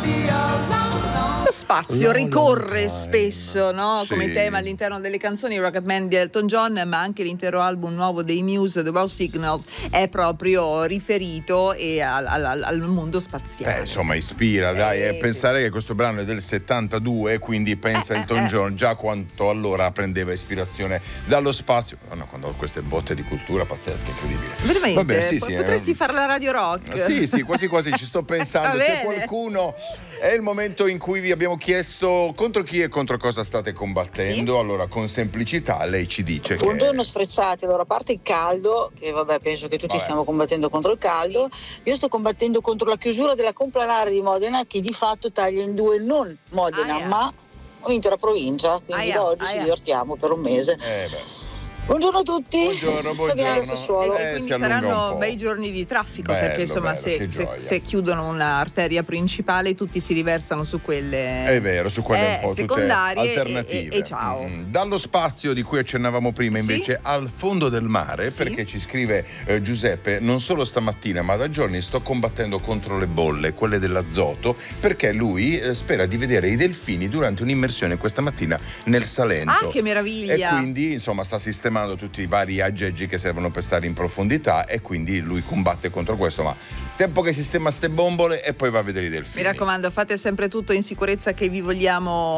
Lo spazio ricorre spesso, no? Come Sì. tema all'interno delle canzoni Rocketman di Elton John, ma anche l'intero album nuovo dei Muse, The Raw Signals, è proprio riferito al mondo spaziale. Insomma, ispira, dai, Sì. pensare che questo brano è del 72, quindi pensa Elton John già quanto allora prendeva ispirazione dallo spazio. No, quando ho queste botte di cultura pazzesche, incredibile. Veramente? Vabbè, sì, Potresti fare la radio rock? Sì, quasi quasi ci sto pensando. Va Se bene. qualcuno è il momento in cui vi abbiamo chiesto contro chi e contro cosa state combattendo, Sì. allora con semplicità lei ci dice Buongiorno che sfrecciati, allora a parte il caldo, che vabbè penso che tutti stiamo combattendo contro il caldo, io sto combattendo contro la chiusura della Complanare di Modena che di fatto taglia in due non Modena Aia. ma un'intera provincia, quindi Aia, da oggi ci aia. divertiamo per un mese. Buongiorno a tutti, Buongiorno. Fabiana da Sassuolo. E quindi si allunga un saranno po'. bei giorni di traffico, Bello, perché insomma bello, che gioia. se chiudono un'arteria principale tutti si riversano su quelle È vero, su quelle un po' tutte secondarie alternative. e ciao. Dallo spazio di cui accennavamo prima, Sì. invece, al fondo del mare, Sì. perché ci scrive Giuseppe, non solo stamattina ma da giorni sto combattendo contro le bolle, quelle dell'azoto, perché lui spera di vedere i delfini durante un'immersione questa mattina nel Salento. Ah, che meraviglia! E quindi, insomma, sta sistemando tutti i vari aggeggi che servono per stare in profondità e quindi lui combatte contro questo, ma tempo che sistema ste bombole e poi va a vedere i delfini. Mi raccomando, fate sempre tutto in sicurezza, che vi vogliamo